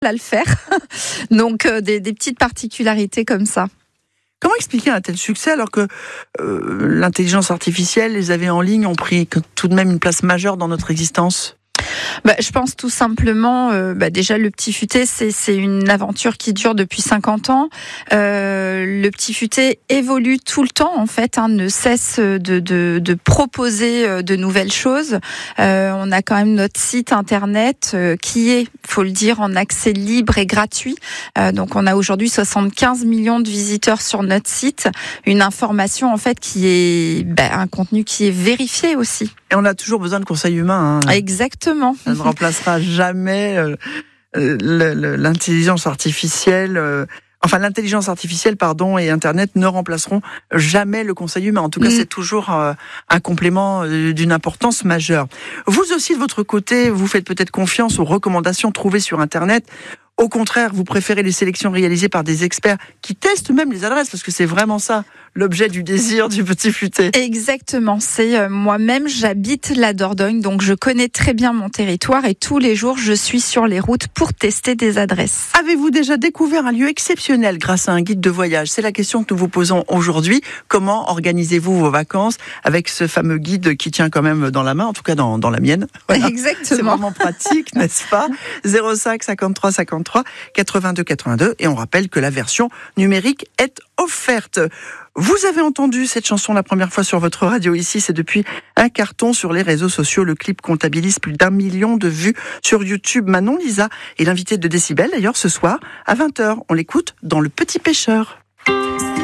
à le faire. Donc des petites particularités comme ça. Comment expliquer un tel succès alors que l'intelligence artificielle, les AV en ligne ont pris tout de même une place majeure dans notre existence ? Je pense tout simplement, déjà le Petit Futé, c'est une aventure qui dure depuis 50 ans. Le Petit Futé évolue tout le temps en fait, ne cesse de proposer de nouvelles choses. On a quand même notre site internet qui est, faut le dire, en accès libre et gratuit. Donc on a aujourd'hui 75 millions de visiteurs sur notre site. Une information en fait qui est un contenu qui est vérifié aussi. Et on a toujours besoin de conseils humains. Exactement. Ça ne remplacera jamais l'intelligence artificielle. L'intelligence artificielle, et Internet ne remplaceront jamais le conseil humain. En tout cas, c'est toujours un complément d'une importance majeure. Vous aussi, de votre côté, vous faites peut-être confiance aux recommandations trouvées sur Internet. Au contraire, vous préférez les sélections réalisées par des experts qui testent même les adresses, parce que c'est vraiment ça, l'objet du désir du Petit Futé. Exactement. C'est moi-même, j'habite la Dordogne, donc je connais très bien mon territoire et tous les jours, je suis sur les routes pour tester des adresses. Avez-vous déjà découvert un lieu exceptionnel grâce à un guide de voyage ? C'est la question que nous vous posons aujourd'hui. Comment organisez-vous vos vacances avec ce fameux guide qui tient quand même dans la main, en tout cas dans la mienne. Voilà. Exactement. C'est vraiment pratique, n'est-ce pas ? 05 53 53 82 82. Et on rappelle que la version numérique est offerte. Vous avez entendu cette chanson la première fois sur votre radio ici, c'est depuis un carton sur les réseaux sociaux. Le clip comptabilise plus d'1 million de vues sur YouTube. Manon Lisa est l'invitée de Décibel d'ailleurs ce soir à 20h. On l'écoute dans Le Petit Pêcheur.